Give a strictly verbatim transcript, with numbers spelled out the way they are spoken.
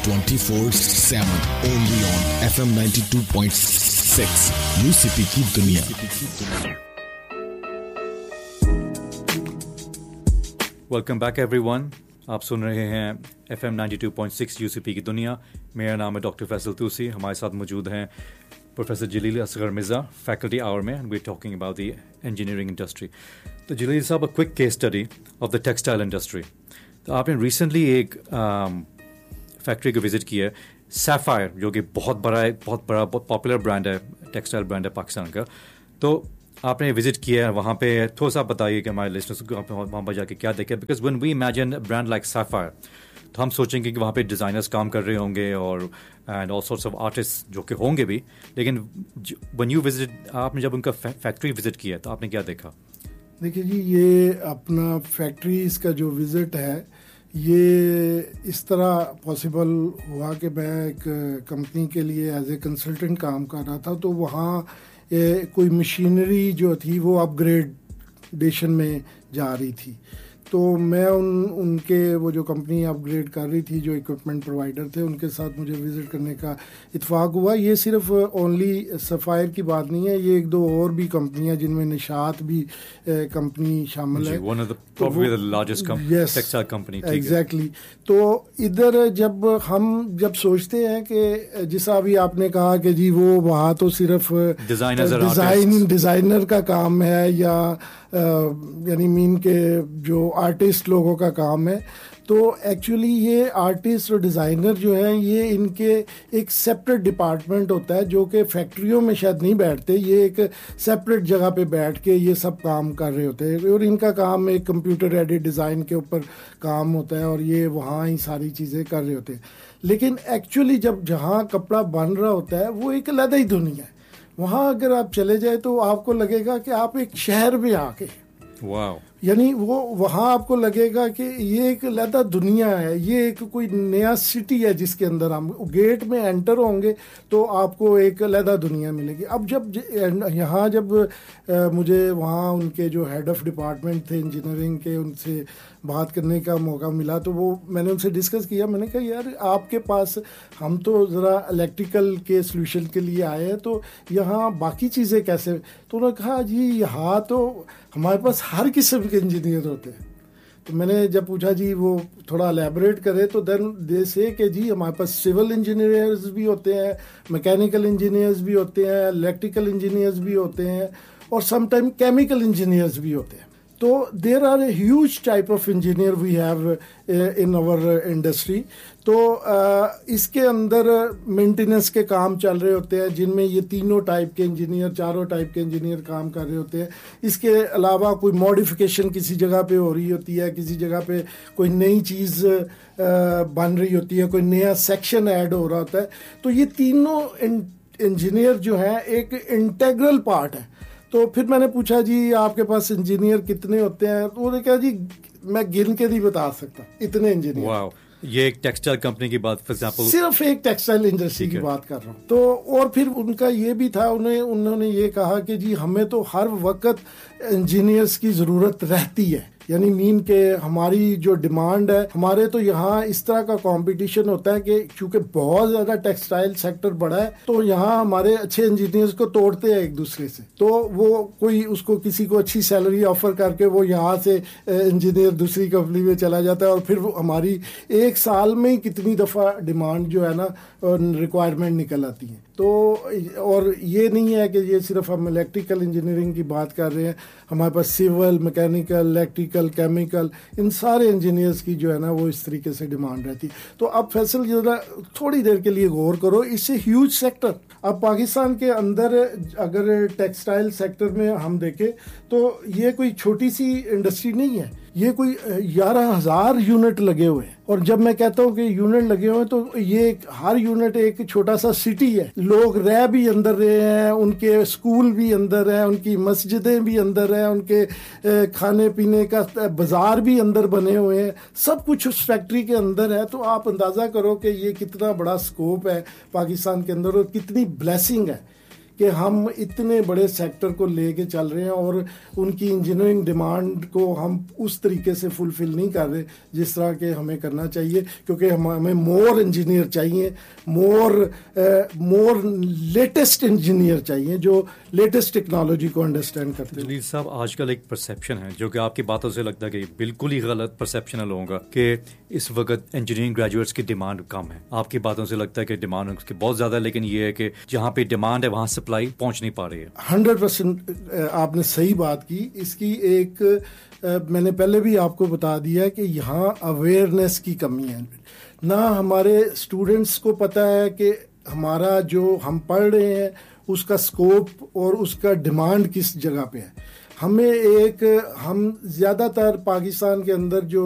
twenty-four seven only on F M ninety-two point six U C P की दुनिया. Welcome back everyone. आप सुन रहे हैं F M ninety-two point six U C P की दुनिया. मेरा नाम है डॉक्टर फैसल तूसी. हमारे साथ मौजूद हैं professor Jalil Asghar Mirza, faculty our में, and we're talking about the engineering industry. तो जलील साहब, a quick case study of the textile industry. तो आपने रिसेंटली एक फैक्ट्री को विज़िट किया है, सैफायर, जो कि बहुत बड़ा है, बहुत बड़ा बहुत पॉपुलर ब्रांड है, टेक्सटाइल ब्रांड है पाकिस्तान का. तो आपने विज़िट किया है वहाँ पे, थोड़ा सा बताइए कि हमारे लिस्टर्स को वहाँ पर जाके क्या देखें. Because when we imagine brand like sapphire, तो हम सोचेंगे कि वहाँ पे डिज़ाइनर्स काम कर रहे होंगे और and all sorts of artist जो कि होंगे भी. लेकिन व्हेन यू विजिट, आपने जब उनका फैक्ट्री विज़िट किया तो आपने क्या देखा? देखिए जी, ये अपना फैक्ट्रीज़ का जो विज़िट है, ये इस तरह पॉसिबल हुआ कि मैं एक कंपनी के लिए एज ए कंसल्टेंट काम कर रहा था. तो वहाँ कोई मशीनरी जो थी वो अपग्रेडेशन में जा रही थी. तो मैं उन उनके वो जो कंपनी अपग्रेड कर रही थी, जो इक्विपमेंट प्रोवाइडर थे, उनके साथ मुझे विज़िट करने का इत्फाक हुआ. ये सिर्फ ओनली सफ़ायर की बात नहीं है, ये एक दो और भी कंपनियां जिनमें निशात भी कंपनी शामिल है. One of the, probably the largest com- yes, textile company. Exactly. तो इधर जब हम जब सोचते हैं कि जैसा अभी आपने कहा कि जी वो वहाँ तो सिर्फ डिज़ाइन डिज़ाइनर का काम है या यानी मीन के जो आर्टिस्ट लोगों का काम है, तो एक्चुअली ये आर्टिस्ट और डिज़ाइनर जो हैं, ये इनके एक सेपरेट डिपार्टमेंट होता है जो कि फैक्ट्रियों में शायद नहीं बैठते. ये एक सेपरेट जगह पे बैठ के ये सब काम कर रहे होते हैं और इनका काम एक कंप्यूटर एडेड डिज़ाइन के ऊपर काम होता है और ये वहाँ ही सारी चीज़ें कर रहे होते हैं. लेकिन एक्चुअली जब जहाँ कपड़ा बन रहा होता है वो एक अलग ही दुनिया है. वहाँ अगर आप चले जाए तो आपको लगेगा कि आप एक शहर में आके, वाओ, यानी वो वहाँ आपको लगेगा कि ये एक अलग दुनिया है, ये एक कोई नया सिटी है जिसके अंदर हम गेट में एंटर होंगे तो आपको एक अलग दुनिया मिलेगी. अब जब यहाँ जब आ, मुझे वहाँ उनके जो हेड ऑफ डिपार्टमेंट थे इंजीनियरिंग के, उनसे बात करने का मौका मिला, तो वो मैंने उनसे डिस्कस किया. मैंने कहा यार आपके पास, हम तो ज़रा इलेक्ट्रिकल के सोल्यूशन के लिए आए हैं, तो यहाँ बाकी चीज़ें कैसे? तो उन्होंने कहा जी यहाँ तो हमारे पास हर किस्म के इंजीनियर होते हैं. तो मैंने जब पूछा जी वो थोड़ा एलैबोरेट करे, तो देन दे से कि जी हमारे पास सिविल इंजीनियर्स भी होते हैं, मैकेनिकल इंजीनियर्स भी होते हैं, इलेक्ट्रिकल इंजीनियर्स भी होते हैं और समटाइम केमिकल इंजीनियर्स भी होते हैं. तो there R a huge type of engineer we have in our industry. तो uh, इसके अंदर मेंटेनेंस के काम चल रहे होते हैं जिनमें ये तीनों टाइप के इंजीनियर, चारों टाइप के इंजीनियर काम कर रहे होते हैं. इसके अलावा कोई मॉडिफिकेशन किसी जगह पे हो रही होती है, किसी जगह पे कोई नई चीज़ uh, बन रही होती है, कोई नया सेक्शन ऐड हो रहा होता है. तो ये तीनों इंजीनियर जो हैं एक इंटेग्रल पार्ट है. तो फिर मैंने पूछा जी आपके पास इंजीनियर कितने होते हैं? तो उन्होंने कहा जी मैं गिन के नहीं बता सकता, इतने इंजीनियर. वाओ, ये एक टेक्सटाइल कंपनी की बात, फॉर एग्जांपल सिर्फ एक टेक्सटाइल इंडस्ट्री की बात कर रहा हूँ. तो और फिर उनका ये भी था, उन्हें उन्होंने ये कहा कि जी हमें तो हर वक्त इंजीनियर्स की ज़रूरत रहती है, यानी मीन के हमारी जो डिमांड है, हमारे तो यहाँ इस तरह का कंपटीशन होता है कि चूंकि बहुत ज़्यादा टेक्सटाइल सेक्टर बड़ा है, तो यहाँ हमारे अच्छे इंजीनियर्स को तोड़ते हैं एक दूसरे से. तो वो कोई उसको किसी को अच्छी सैलरी ऑफर करके वो यहाँ से इंजीनियर दूसरी कंपनी में चला जाता है और फिर वो हमारी एक साल में ही कितनी दफ़ा डिमांड जो है ना रिक्वायरमेंट निकल आती है. तो और ये नहीं है कि ये सिर्फ हम इलेक्ट्रिकल इंजीनियरिंग की बात कर रहे हैं, हमारे पास सिविल, मैकेनिकल, इलेक्ट्रिकल, केमिकल, इन सारे इंजीनियर्स की जो है ना वो इस तरीके से डिमांड रहती. तो अब फैसल ज़रा थोड़ी देर के लिए गौर करो, इससे ह्यूज सेक्टर. अब पाकिस्तान के अंदर अगर टेक्सटाइल सेक्टर में हम देखें तो ये कोई छोटी सी इंडस्ट्री नहीं है, ये कोई ग्यारह हजार यूनिट लगे हुए हैं. और जब मैं कहता हूँ कि यूनिट लगे हुए हैं तो ये हर यूनिट एक छोटा सा सिटी है. लोग रह भी अंदर रहे हैं, उनके स्कूल भी अंदर हैं, उनकी मस्जिदें भी अंदर हैं, उनके खाने पीने का बाजार भी अंदर बने हुए हैं, सब कुछ उस फैक्ट्री के अंदर है. तो आप अंदाज़ा करो कि ये कितना बड़ा स्कोप है पाकिस्तान के अंदर और कितनी ब्लेसिंग है کہ ہم اتنے بڑے سیکٹر کو لے کے چل رہے ہیں اور ان کی انجینئرنگ ڈیمانڈ کو ہم اس طریقے سے فلفل نہیں کر رہے جس طرح کہ ہمیں کرنا چاہیے, کیونکہ ہم ہمیں مور انجینئر چاہیے, مور مور لیٹسٹ انجینئر چاہیے جو لیٹسٹ ٹیکنالوجی کو انڈرسٹینڈ کرتے ہیں. جلیل صاحب, آج کل ایک پرسیپشن ہے جو کہ آپ کی باتوں سے لگتا ہے کہ بالکل ہی غلط پرسیپشن ہے لوگوں کا, کہ اس وقت انجینئرنگ گریجویٹس کی ڈیمانڈ کم ہے. آپ کی باتوں سے لگتا ہے کہ ڈیمانڈ اس کی بہت زیادہ ہے, لیکن یہ ہے کہ جہاں پہ ڈیمانڈ ہے وہاں سپلائی پہنچ نہیں پا رہی ہے. ہنڈریڈ پرسینٹ آپ نے صحیح بات کی. اس کی ایک میں نے پہلے بھی آپ کو بتا دیا کہ یہاں اویئرنیس کی کمی ہے. نہ ہمارے اسٹوڈنٹس کو پتہ ہے کہ ہمارا جو ہم پڑھ رہے ہیں اس کا اسکوپ اور اس کا ڈیمانڈ کس جگہ پہ ہے. ہمیں ایک ہم زیادہ تر پاکستان کے اندر جو